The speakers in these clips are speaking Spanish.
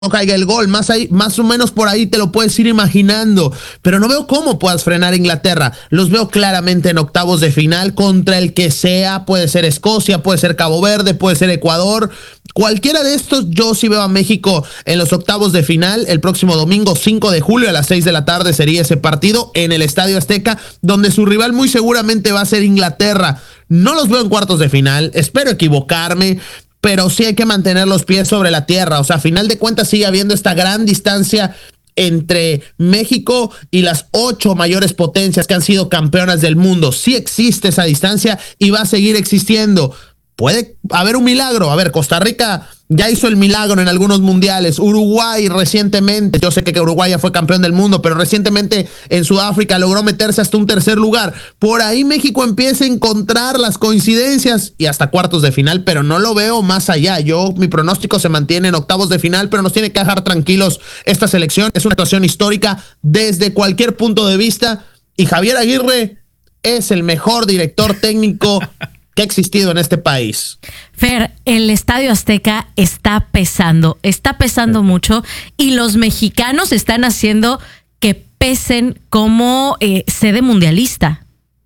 caiga el gol, más o menos por ahí te lo puedes ir imaginando, pero no veo cómo puedas frenar a Inglaterra. Los veo claramente en octavos de final contra el que sea, puede ser Escocia, puede ser Cabo Verde, puede ser Ecuador, cualquiera de estos. Yo sí veo a México en los octavos de final el próximo domingo 5 de julio a las 6 de la tarde sería ese partido en el Estadio Azteca, donde su rival muy seguramente va a ser Inglaterra. No los veo en cuartos de final, espero equivocarme, pero sí hay que mantener los pies sobre la tierra. O sea, a final de cuentas sigue habiendo esta gran distancia entre México y las 8 mayores potencias que han sido campeonas del mundo. Sí existe esa distancia y va a seguir existiendo. Puede haber un milagro. A ver, Costa Rica ya hizo el milagro en algunos mundiales. Uruguay recientemente, yo sé que Uruguay ya fue campeón del mundo, pero recientemente en Sudáfrica logró meterse hasta un tercer lugar. Por ahí México empieza a encontrar las coincidencias y hasta cuartos de final, pero no lo veo más allá. Mi pronóstico se mantiene en octavos de final, pero nos tiene que dejar tranquilos esta selección. Es una actuación histórica desde cualquier punto de vista y Javier Aguirre es el mejor director técnico que ha existido en este país. Fer, el Estadio Azteca está pesando mucho y los mexicanos están haciendo que pesen como sede mundialista.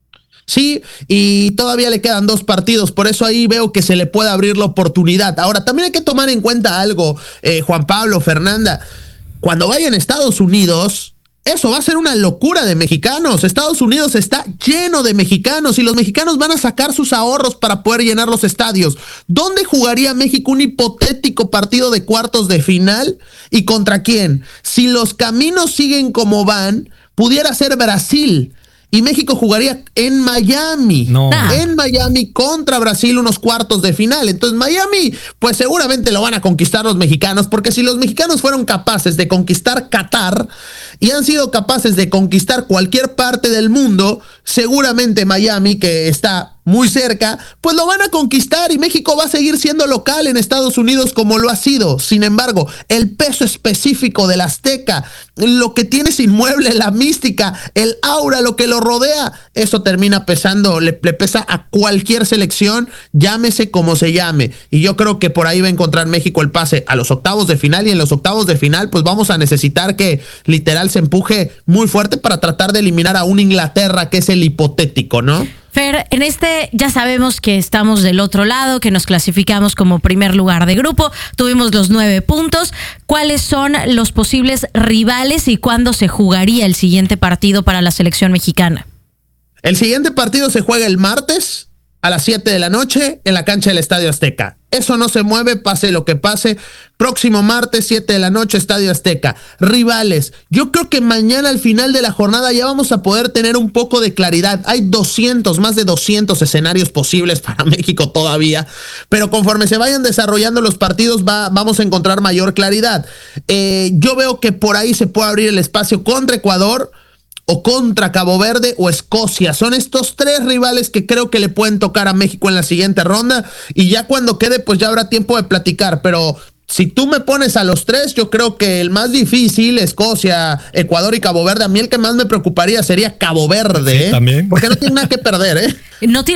Sí, y todavía le quedan 2 partidos, por eso ahí veo que se le puede abrir la oportunidad. Ahora, también hay que tomar en cuenta algo, Juan Pablo, Fernanda, cuando vayan a Estados Unidos, eso va a ser una locura de mexicanos. Estados Unidos está lleno de mexicanos y los mexicanos van a sacar sus ahorros para poder llenar los estadios. ¿Dónde jugaría México un hipotético partido de cuartos de final? ¿Y contra quién? Si los caminos siguen como van, pudiera ser Brasil. Y México jugaría en Miami. En Miami contra Brasil unos cuartos de final. Entonces Miami, pues seguramente lo van a conquistar los mexicanos, porque si los mexicanos fueron capaces de conquistar Qatar y han sido capaces de conquistar cualquier parte del mundo, seguramente Miami, que está muy cerca, pues lo van a conquistar y México va a seguir siendo local en Estados Unidos como lo ha sido. Sin embargo, el peso específico del Azteca, lo que tiene ese inmueble, la mística, el aura, lo que lo rodea, eso termina pesando, le pesa a cualquier selección, llámese como se llame. Y yo creo que por ahí va a encontrar México el pase a los octavos de final, y en los octavos de final pues vamos a necesitar que literal se empuje muy fuerte para tratar de eliminar a un Inglaterra que es el hipotético, ¿no? Fer, en ya sabemos que estamos del otro lado, que nos clasificamos como primer lugar de grupo, tuvimos los 9 puntos. ¿Cuáles son los posibles rivales y cuándo se jugaría el siguiente partido para la selección mexicana? El siguiente partido se juega el martes a las 7 de la noche en la cancha del Estadio Azteca. Eso no se mueve, pase lo que pase. Próximo martes, 7 de la noche, Estadio Azteca. Rivales. Yo creo que mañana al final de la jornada ya vamos a poder tener un poco de claridad. Hay más de 200 escenarios posibles para México todavía, pero conforme se vayan desarrollando los partidos vamos a encontrar mayor claridad. Yo veo que por ahí se puede abrir el espacio contra Ecuador, o contra Cabo Verde o Escocia. Son estos 3 rivales que creo que le pueden tocar a México en la siguiente ronda, y ya cuando quede pues ya habrá tiempo de platicar, pero si tú me pones a los 3, yo creo que el más difícil, Escocia, Ecuador y Cabo Verde. A mí el que más me preocuparía sería Cabo Verde, sí, también. Porque no tiene nada que perder, No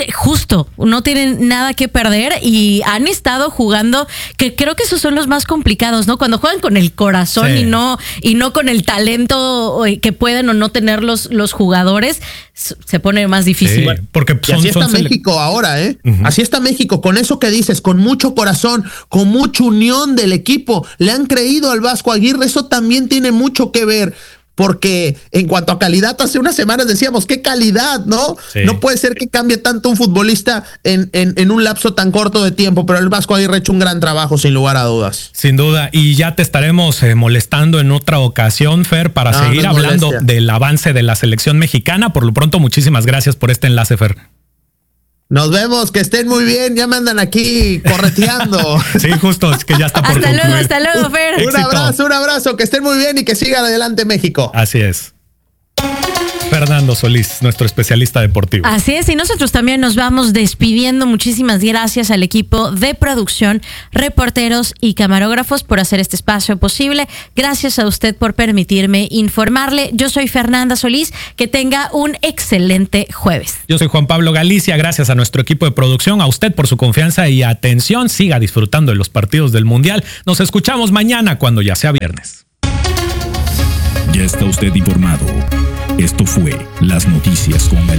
tienen nada que perder y han estado jugando, que creo que esos son los más complicados, ¿no? Cuando juegan con el corazón, sí, y no con el talento que pueden o no tener los jugadores, se pone más difícil. Sí, porque y así está México ahora, Uh-huh. Así está México, con eso que dices, con mucho corazón, con mucha unión del equipo. Le han creído al Vasco Aguirre, eso también tiene mucho que ver. Porque en cuanto a calidad, hace unas semanas decíamos, ¿qué calidad, no? Sí. No puede ser que cambie tanto un futbolista en un lapso tan corto de tiempo, pero el Vasco Aguirre ha hecho un gran trabajo, sin lugar a dudas. Sin duda, y ya te estaremos molestando en otra ocasión, Fer, para seguir hablando del avance de la selección mexicana. Por lo pronto, muchísimas gracias por este enlace, Fer. Nos vemos, que estén muy bien, ya me andan aquí correteando. Sí, justo, es que ya está por concluir. Hasta luego, Fer. Un abrazo, que estén muy bien y que sigan adelante México. Así es. Fernando Solís, nuestro especialista deportivo. Así es, y nosotros también nos vamos despidiendo. Muchísimas gracias al equipo de producción, reporteros y camarógrafos por hacer este espacio posible. Gracias a usted por permitirme informarle. Yo soy Fernanda Solís. Que tenga un excelente jueves. Yo soy Juan Pablo Galicia. Gracias a nuestro equipo de producción, a usted por su confianza y atención. Siga disfrutando de los partidos del Mundial. Nos escuchamos mañana cuando ya sea viernes. Ya está usted informado. Esto fue Las Noticias con Galicia.